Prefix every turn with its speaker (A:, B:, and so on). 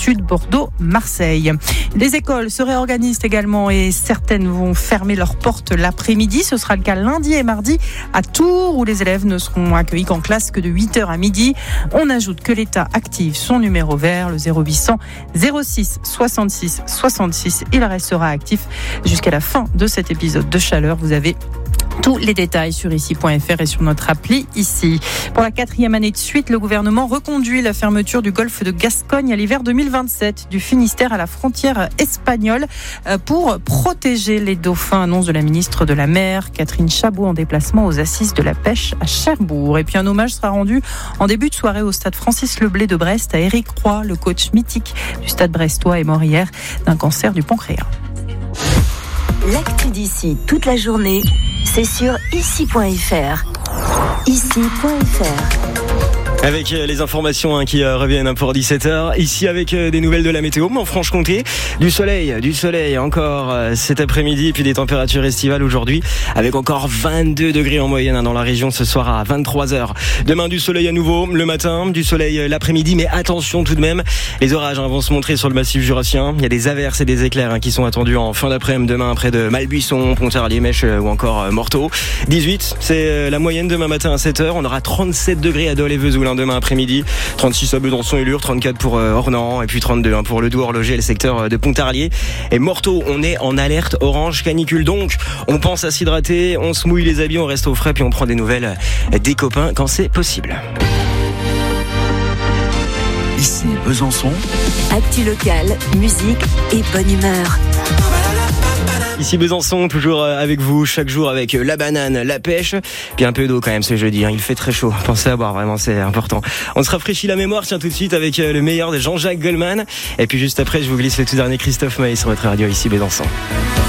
A: sud, Bordeaux, Marseille. Les écoles se réorganisent également et certaines vont fermer leurs portes l'après-midi. Ce sera le cas lundi et mardi à Tours où les élèves ne seront accueillis qu'en classe que de 8h à midi. On ajoute que l'État active son numéro vert, le 0800 06 66 66. Il restera actif jusqu'à la fin de cet épisode de chaleur. Vous avez tous les détails sur ici.fr et sur notre appli ici. Pour la 4e année de suite, le gouvernement reconduit la fermeture du golfe de Gascogne à l'hiver 2027, du Finistère à la frontière espagnole, pour protéger les dauphins, annonce de la ministre de la Mer, Catherine Chabot, en déplacement aux Assises de la pêche à Cherbourg. Et puis un hommage sera rendu en début de soirée au stade Francis Leblé de Brest à Éric Roy, le coach mythique du stade brestois, est mort hier d'un cancer du pancréas.
B: L'actu d'ici toute la journée, c'est sur ici.fr. Ici.fr.
C: Avec les informations qui reviennent pour 17h, ici avec des nouvelles de la météo en Franche-Comté, du soleil encore cet après-midi, puis des températures estivales aujourd'hui avec encore 22 degrés en moyenne dans la région ce soir à 23h. Demain du soleil à nouveau le matin, du soleil l'après-midi, mais attention tout de même, les orages vont se montrer sur le massif jurassien. Il y a des averses et des éclairs qui sont attendus en fin d'après-midi demain près de Malbuisson, Pontarlier, Mèche ou encore Morteau. 18, c'est la moyenne demain matin à 7h. On aura 37 degrés à Dole et Vesoul demain après-midi, 36 à Besançon et Lure, 34 pour Ornans et puis 32 pour le Doubs, Horloger et le secteur de Pontarlier. Et Morteau, on est en alerte orange canicule, donc on pense à s'hydrater, on se mouille les habits, on reste au frais puis on prend des nouvelles des copains quand c'est possible.
D: Ici Besançon.
B: Actu locale, musique et bonne humeur.
C: Ici Besançon, toujours avec vous, chaque jour avec la banane, la pêche, puis un peu d'eau quand même ce jeudi, il fait très chaud, pensez à boire, vraiment c'est important. On se rafraîchit la mémoire, tiens tout de suite avec le meilleur de Jean-Jacques Goldman, et puis juste après je vous glisse le tout dernier Christophe Maé sur votre radio ici Besançon.